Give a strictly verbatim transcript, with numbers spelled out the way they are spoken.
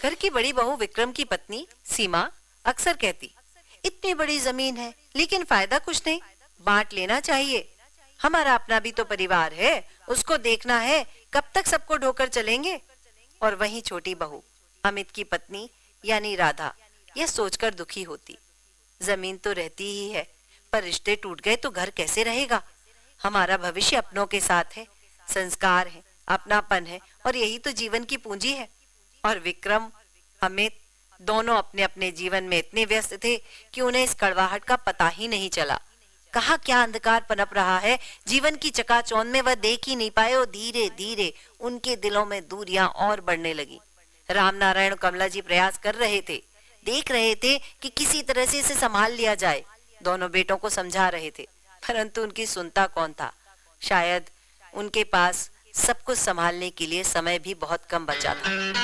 घर की बड़ी बहू विक्रम की पत्नी सीमा अक्सर कहती, इतनी बड़ी जमीन है लेकिन फायदा कुछ नहीं, बांट लेना चाहिए। हमारा अपना भी तो परिवार है, उसको देखना है, कब तक सबको ढोकर चलेंगे। और वहीं छोटी बहू अमित की पत्नी यानी राधा यह सोचकर दुखी होती, जमीन तो रहती ही है, पर रिश्ते टूट गए तो घर कैसे रहेगा। हमारा भविष्य अपनों के साथ है, संस्कार है, अपनापन है, और यही तो जीवन की पूंजी है। और विक्रम अमित दोनों अपने अपने जीवन में इतने व्यस्त थे कि उन्हें इस कड़वाहट का पता ही नहीं चला। कहाँ क्या अंधकार पनप रहा है, जीवन की चकाचौंध में वह देख ही नहीं पाए, और धीरे धीरे उनके दिलों में दूरियां और बढ़ने लगी। रामनारायण कमला जी प्रयास कर रहे थे, देख रहे थे कि किसी तरह से इसे संभाल लिया जाए। दोनों बेटों को समझा रहे थे, परंतु उनकी सुनता कौन था। शायद उनके पास सब कुछ संभालने के लिए समय भी बहुत कम बचा था।